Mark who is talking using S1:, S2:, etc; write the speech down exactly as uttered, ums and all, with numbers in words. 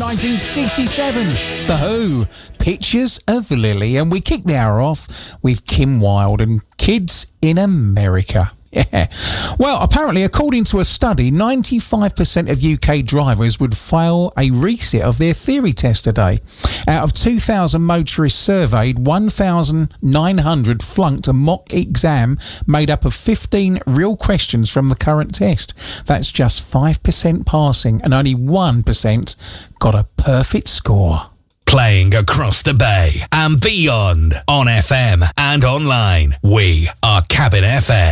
S1: nineteen sixty-seven. The Who, Pictures of Lily. And we kick the hour off with Kim Wilde and Kids in America. Yeah. Well, apparently, according to a study, ninety-five percent of U K drivers would fail a reset of their theory test today. Out of two thousand motorists surveyed, one thousand nine hundred flunked a mock exam made up of fifteen real questions from the current test. That's just five percent passing, and only one percent got a perfect score.
S2: Playing across the bay and beyond on F M and online. We are Cabin F M.